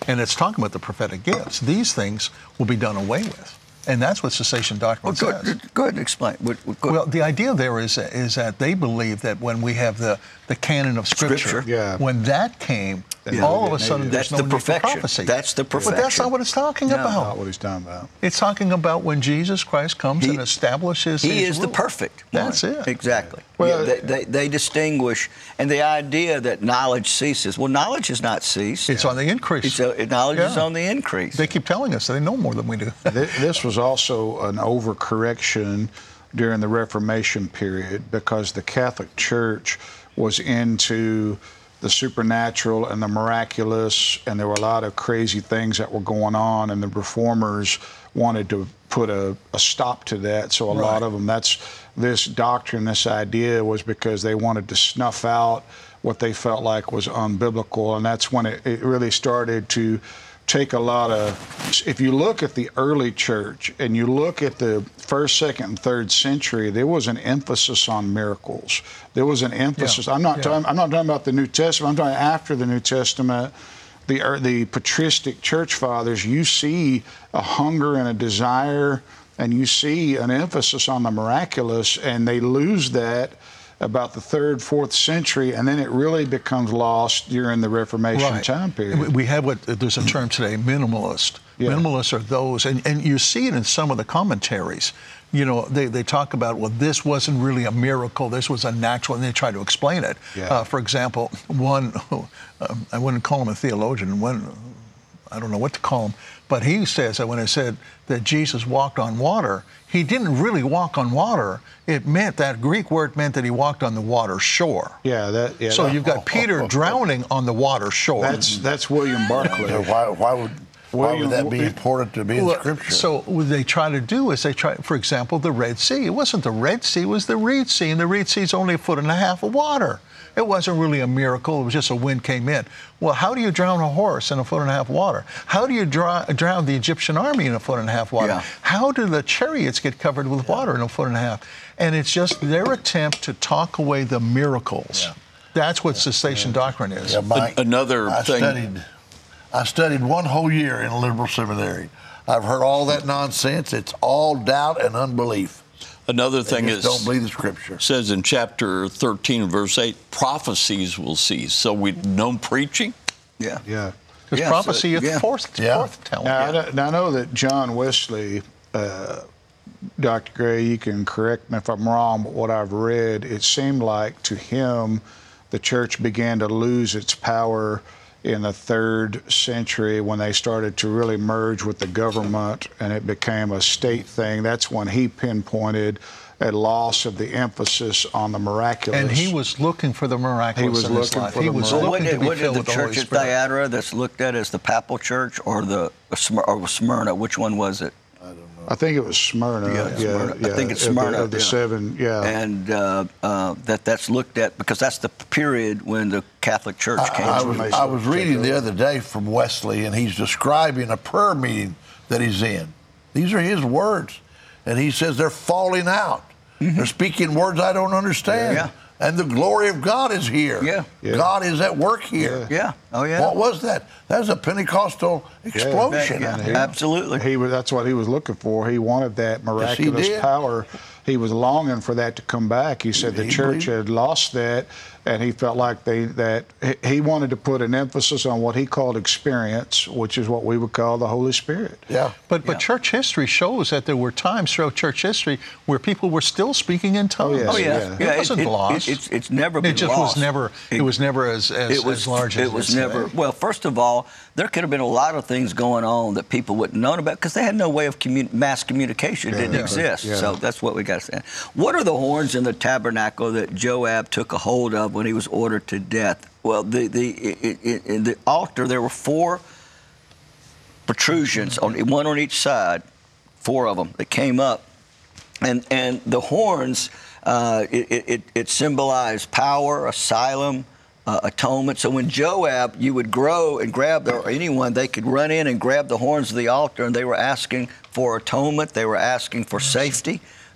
and it's talking about the prophetic gifts. These things will be done away with. And that's what cessation doctrine says. Go ahead and explain. Well, the idea there is that they believe that when we have the canon of Scripture. When that came, all of a sudden there's no need for prophecy. That's the perfection. But that's not what it's talking about. That's not what he's talking about. It's talking about when Jesus Christ comes and establishes his He is rule. the perfect one. That's it. Exactly. Well, they distinguish, and the idea that knowledge ceases. Well, knowledge has not ceased. It's on the increase. Knowledge is on the increase. They keep telling us they know more than we do. This was also an overcorrection during the Reformation period because the Catholic Church was into the supernatural and the miraculous, and there were a lot of crazy things that were going on, and the Reformers wanted to put a stop to that. So a lot of them, this doctrine, this idea was because they wanted to snuff out what they felt like was unbiblical, and that's when it really started to take a lot of, if you look at the early church and you look at the first, second, and third century, there was an emphasis on miracles. There was an emphasis. I'm not talking about the New Testament. I'm talking after the New Testament. The patristic church fathers, you see a hunger and a desire, and you see an emphasis on the miraculous, and they lose that about the 3rd, 4th century, and then it really becomes lost during the Reformation time period. We have there's a term today, minimalist. Minimalists are those, and you see it in some of the commentaries. You know, they talk about, well, this wasn't really a miracle, this was a natural, and they try to explain it. For example, I wouldn't call him a theologian, I don't know what to call him, but he says that when it said that Jesus walked on water, he didn't really walk on water. It meant, that Greek word meant that he walked on the water shore. So you've got Peter drowning on the water shore. That's William Barclay. Why would that be important to be in Scripture? So what they try to do is for example, the Red Sea. It wasn't the Red Sea, it was the Reed Sea, and the Reed Sea is only 1.5 foot of water. It wasn't really a miracle. It was just a wind came in. Well, how do you drown a horse in 1.5 foot of water? How do you drown the Egyptian army in 1.5 foot of water? How do the chariots get covered with water in 1.5 foot? And it's just their attempt to talk away the miracles. That's what cessation doctrine is. Mike, another thing. I studied 1 whole year in a liberal seminary. I've heard all that nonsense. It's all doubt and unbelief. Another thing is, don't believe the Scripture. Says in chapter 13, verse 8, prophecies will cease. So no preaching? Because prophecy is forth telling. Now, I know that John Wesley, Dr. Gray, you can correct me if I'm wrong, but what I've read, it seemed like to him the church began to lose its power in the 3rd century when they started to really merge with the government and it became a state thing. That's when he pinpointed a loss of the emphasis on the miraculous. And he was looking for the miraculous. He was looking for the miraculous. What did the church at Thyatira that's looked at as the papal church or Smyrna? Which one was it? I think it was Smyrna. I think it's Smyrna. Of the 7, And that's looked at because that's the period when the Catholic Church came. I was reading the other day from Wesley, and he's describing a prayer meeting that he's in. These are his words. And he says they're falling out. They're speaking words I don't understand. And the glory of God is here. God is at work here. What was that? That was a Pentecostal explosion. Absolutely. That's what he was looking for. He wanted that miraculous power. He was longing for that to come back. He said the church had lost that, and he felt like he wanted to put an emphasis on what he called experience, which is what we would call the Holy Spirit. But church history shows that there were times throughout church history where people were still speaking in tongues. It wasn't lost. It's never been lost. It was never as large as it was never. Well, first of all, there could have been a lot of things going on that people wouldn't have known about because they had no way of mass communication. It didn't exist. So that's what we got to say. What are the horns in the tabernacle that Joab took a hold of when he was ordered to death? Well, in the altar, there were 4 protrusions, one on each side, 4 of them that came up. And the horns, it symbolized power, asylum, atonement. So when Joab, you would grow and grab, or anyone, they could run in and grab the horns of the altar, and they were asking for atonement. They were asking for safety.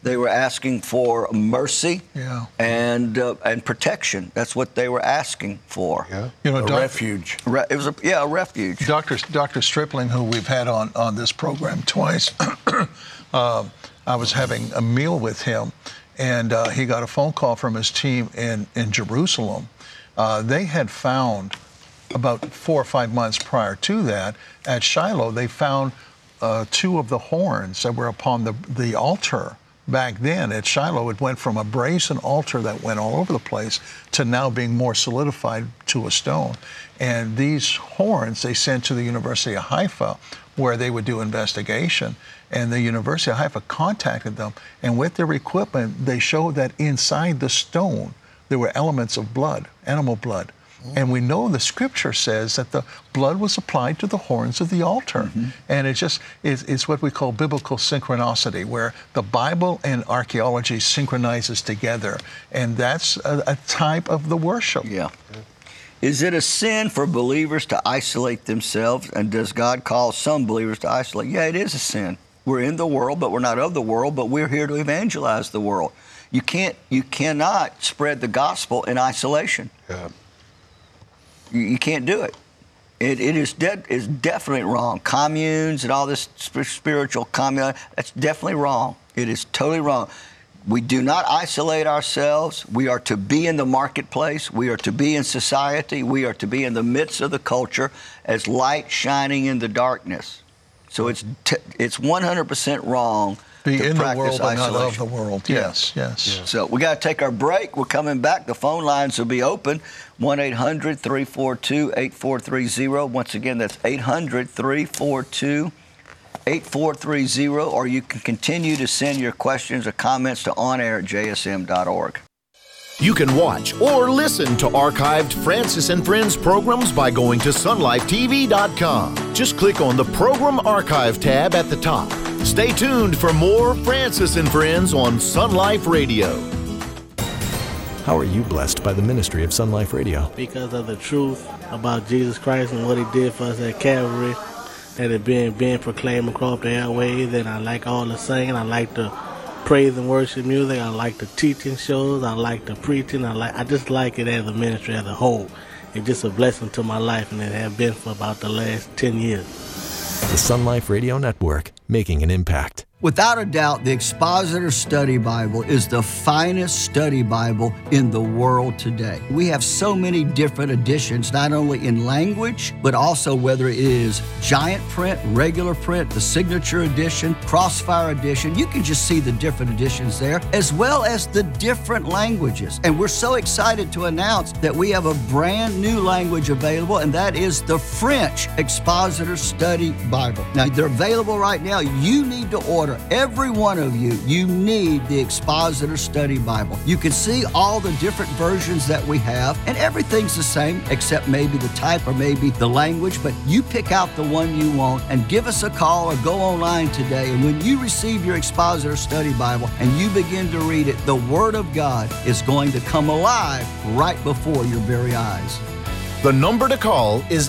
They were asking for mercy and protection. That's what they were asking for. Yeah. You know, A refuge. It was a refuge. Dr. Stripling, who we've had on this program twice, I was having a meal with him, and he got a phone call from his team in Jerusalem. They had found, about 4 or 5 months prior to that, at Shiloh, they found 2 of the horns that were upon the altar. Back then at Shiloh, it went from a brazen altar that went all over the place to now being more solidified to a stone. And these horns they sent to the University of Haifa, where they would do investigation. And the University of Haifa contacted them, and with their equipment, they showed that inside the stone there were elements of blood, animal blood. And we know the scripture says that the blood was applied to the horns of the altar. And it's what we call biblical synchronicity, where the Bible and archaeology synchronizes together. And that's a type of the worship. Yeah. Is it a sin for believers to isolate themselves? And does God call some believers to isolate? Yeah, it is a sin. We're in the world, but we're not of the world, but we're here to evangelize the world. You cannot spread the gospel in isolation. Yeah. You can't do it. It's definitely wrong. Communes and all this spiritual commune, that's definitely wrong. It is totally wrong. We do not isolate ourselves. We are to be in the marketplace. We are to be in society. We are to be in the midst of the culture as light shining in the darkness. So it's 100% wrong. Be in the practice world, but not isolation. of the world. Yes. So we got to take our break. We're coming back. The phone lines will be open. 1-800-342-8430. Once again, that's 800-342-8430. Or you can continue to send your questions or comments to onair@jsm.org. You can watch or listen to archived Francis and Friends programs by going to sunlifetv.com. Just click on the Program Archive tab at the top. Stay tuned for more Francis and Friends on Sun Life Radio. How are you blessed by the ministry of Sun Life Radio? Because of the truth about Jesus Christ and what he did for us at Calvary, and it being proclaimed across the airways, and I like all the singing, I like the praise and worship music, I like the teaching shows, I like the preaching, I just like it as a ministry as a whole. It's just a blessing to my life, and it has been for about the last 10 years. The Sun Life Radio Network, making an impact. Without a doubt, the Expositor Study Bible is the finest study Bible in the world today. We have so many different editions, not only in language, but also whether it is giant print, regular print, the signature edition, crossfire edition. You can just see the different editions there, as well as the different languages. And we're so excited to announce that we have a brand new language available, and that is the French Expositor Study Bible. Now, they're available right now. You need to order. Every one of you need the Expositor Study Bible. You can see all the different versions that we have, and everything's the same except maybe the type or maybe the language, but you pick out the one you want and give us a call or go online today. And when you receive your Expositor Study Bible and you begin to read it, the Word of God is going to come alive right before your very eyes. The number to call is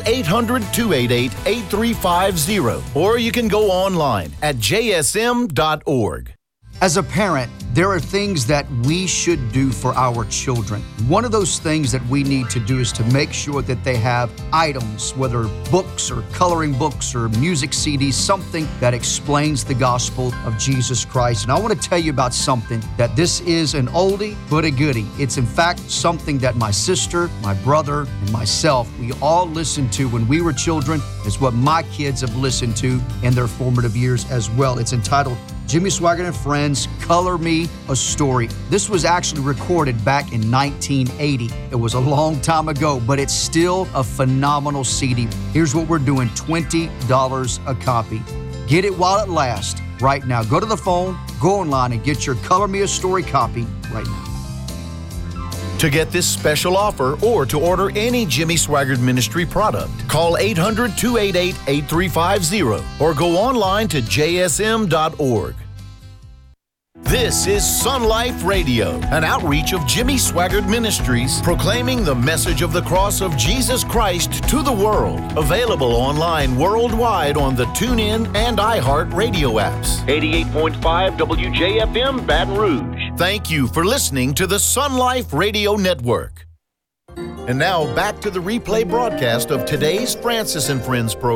800-288-8350, or you can go online at jsm.org. As a parent, there are things that we should do for our children. One of those things that we need to do is to make sure that they have items, whether books or coloring books or music CDs, something that explains the gospel of Jesus Christ. And I want to tell you about something that this is an oldie but a goodie. It's in fact something that my sister, my brother, and myself, we all listened to when we were children. It's what my kids have listened to in their formative years as well. It's entitled Jimmy Swaggart and Friends, Color Me a Story. This was actually recorded back in 1980. It was a long time ago, but it's still a phenomenal CD. Here's what we're doing, $20 a copy. Get it while it lasts right now. Go to the phone, go online, and get your Color Me a Story copy right now. To get this special offer or to order any Jimmy Swaggart Ministry product, call 800-288-8350 or go online to jsm.org. This is Sun Life Radio, an outreach of Jimmy Swaggart Ministries, proclaiming the message of the cross of Jesus Christ to the world. Available online worldwide on the TuneIn and iHeart radio apps. 88.5 WJFM Baton Rouge. Thank you for listening to the Sun Life Radio Network. And now back to the replay broadcast of today's Francis and Friends program.